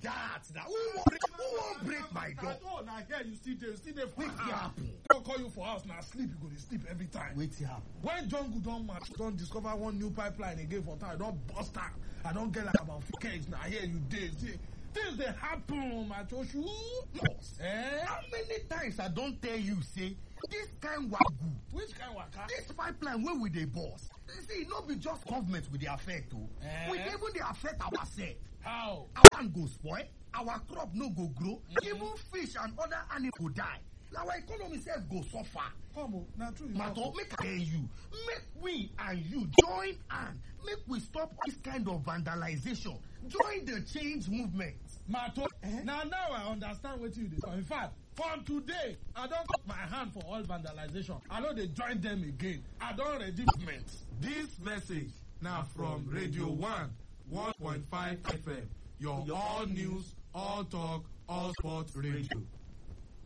that? Who won't break my door? Oh, now here you see there for happen. Don't call you for house now. Sleep, you go to sleep every time. Wait happen. When Jungle don't discover one new pipeline again for time, don't bust out. I don't get like about 4 kegs now. Here you did. Things they happen, my Joshua. How many times I don't tell you, say, this kind work good? Which kind waka? This pipeline where we dey boss. See, not be just government with the affect too. We even dey affect ourselves. How? Our land go spoil, our crop no go grow, even fish and other animals go die. Our economy self go suffer. Come on, now true. Mato, make I tell you, make we and you join hand, make we stop this kind of vandalization. Join the change movement. Mato, now I understand what you do. In fact, from today, I don't put my hand for all vandalization. I know they join them again. I don't ready movement. This message now from Radio 1.5 FM, your all news, all talk, all sports radio.